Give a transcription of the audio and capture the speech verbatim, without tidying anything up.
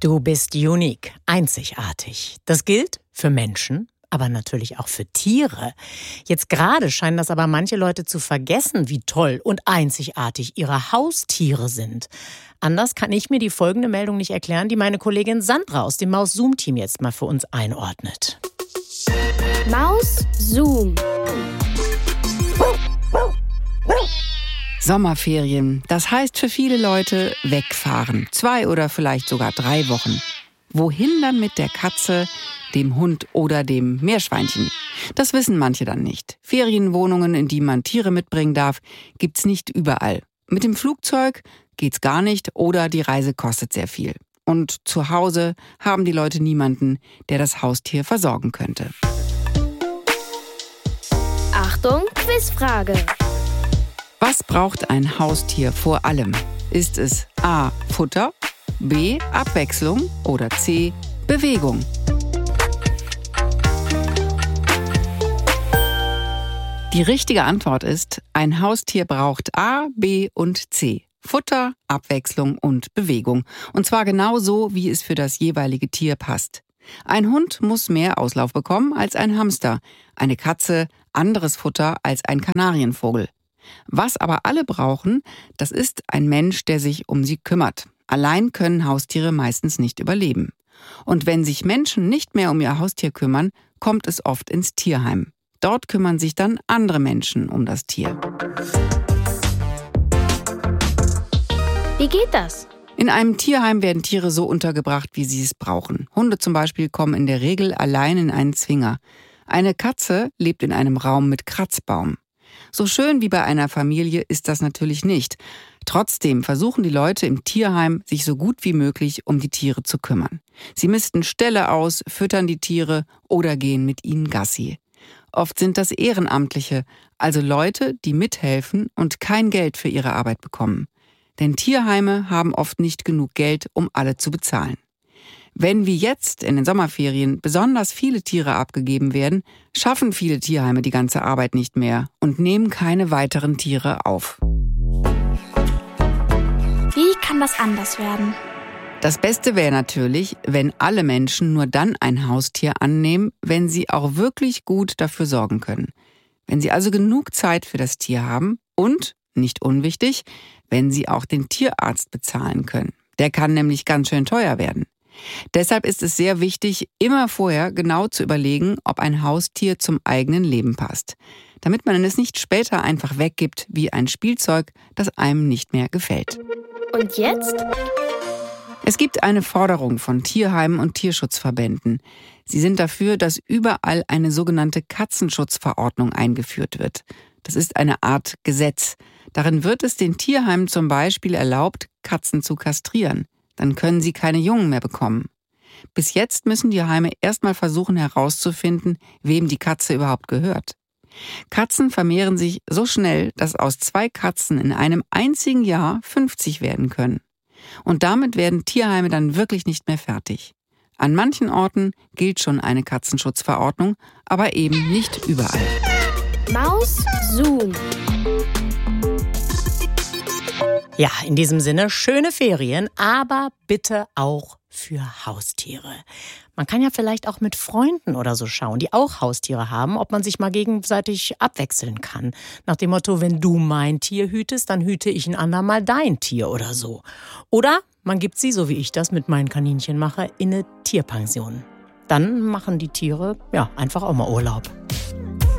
Du bist unique, einzigartig. Das gilt für Menschen, aber natürlich auch für Tiere. Jetzt gerade scheinen das aber manche Leute zu vergessen, wie toll und einzigartig ihre Haustiere sind. Anders kann ich mir die folgende Meldung nicht erklären, die meine Kollegin Sandra aus dem Maus-Zoom-Team jetzt mal für uns einordnet. Maus-Zoom. Sommerferien, das heißt für viele Leute wegfahren. Zwei oder vielleicht sogar drei Wochen. Wohin dann mit der Katze, dem Hund oder dem Meerschweinchen? Das wissen manche dann nicht. Ferienwohnungen, in die man Tiere mitbringen darf, gibt's nicht überall. Mit dem Flugzeug geht's gar nicht oder die Reise kostet sehr viel. Und zu Hause haben die Leute niemanden, der das Haustier versorgen könnte. Achtung, Quizfrage. Was braucht ein Haustier vor allem? Ist es A. Futter, B. Abwechslung oder C. Bewegung? Die richtige Antwort ist, ein Haustier braucht A, B und C. Futter, Abwechslung und Bewegung. Und zwar genau so, wie es für das jeweilige Tier passt. Ein Hund muss mehr Auslauf bekommen als ein Hamster. Eine Katze anderes Futter als ein Kanarienvogel. Was aber alle brauchen, das ist ein Mensch, der sich um sie kümmert. Allein können Haustiere meistens nicht überleben. Und wenn sich Menschen nicht mehr um ihr Haustier kümmern, kommt es oft ins Tierheim. Dort kümmern sich dann andere Menschen um das Tier. Wie geht das? In einem Tierheim werden Tiere so untergebracht, wie sie es brauchen. Hunde zum Beispiel kommen in der Regel allein in einen Zwinger. Eine Katze lebt in einem Raum mit Kratzbaum. So schön wie bei einer Familie ist das natürlich nicht. Trotzdem versuchen die Leute im Tierheim, sich so gut wie möglich um die Tiere zu kümmern. Sie misten Ställe aus, füttern die Tiere oder gehen mit ihnen Gassi. Oft sind das Ehrenamtliche, also Leute, die mithelfen und kein Geld für ihre Arbeit bekommen. Denn Tierheime haben oft nicht genug Geld, um alle zu bezahlen. Wenn wie jetzt in den Sommerferien besonders viele Tiere abgegeben werden, schaffen viele Tierheime die ganze Arbeit nicht mehr und nehmen keine weiteren Tiere auf. Wie kann das anders werden? Das Beste wäre natürlich, wenn alle Menschen nur dann ein Haustier annehmen, wenn sie auch wirklich gut dafür sorgen können. Wenn sie also genug Zeit für das Tier haben und, nicht unwichtig, wenn sie auch den Tierarzt bezahlen können. Der kann nämlich ganz schön teuer werden. Deshalb ist es sehr wichtig, immer vorher genau zu überlegen, ob ein Haustier zum eigenen Leben passt, damit man es nicht später einfach weggibt wie ein Spielzeug, das einem nicht mehr gefällt. Und jetzt? Es gibt eine Forderung von Tierheimen und Tierschutzverbänden. Sie sind dafür, dass überall eine sogenannte Katzenschutzverordnung eingeführt wird. Das ist eine Art Gesetz. Darin wird es den Tierheimen zum Beispiel erlaubt, Katzen zu kastrieren. Dann können sie keine Jungen mehr bekommen. Bis jetzt müssen die Heime erstmal versuchen herauszufinden, wem die Katze überhaupt gehört. Katzen vermehren sich so schnell, dass aus zwei Katzen in einem einzigen Jahr fünfzig werden können. Und damit werden Tierheime dann wirklich nicht mehr fertig. An manchen Orten gilt schon eine Katzenschutzverordnung, aber eben nicht überall. Maus-Zoom. Ja, in diesem Sinne, schöne Ferien, aber bitte auch für Haustiere. Man kann ja vielleicht auch mit Freunden oder so schauen, die auch Haustiere haben, ob man sich mal gegenseitig abwechseln kann. Nach dem Motto, wenn du mein Tier hütest, dann hüte ich ein andermal dein Tier oder so. Oder man gibt sie, so wie ich das mit meinen Kaninchen mache, in eine Tierpension. Dann machen die Tiere ja einfach auch mal Urlaub.